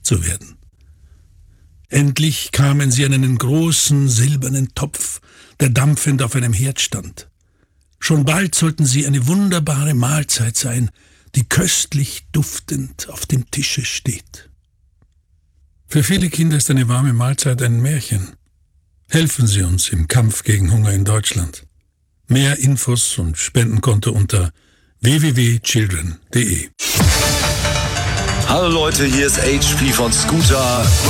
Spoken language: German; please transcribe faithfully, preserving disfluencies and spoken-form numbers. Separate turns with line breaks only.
zu werden. Endlich kamen sie an einen großen silbernen Topf, der dampfend auf einem Herd stand. Schon bald sollten sie eine wunderbare Mahlzeit sein, die köstlich duftend auf dem Tische steht. Für viele Kinder ist eine warme Mahlzeit ein Märchen. Helfen Sie uns im Kampf gegen Hunger in Deutschland. Mehr Infos und Spendenkonto unter w w w punkt children punkt d e.
Hallo Leute, hier ist H P von Scooter.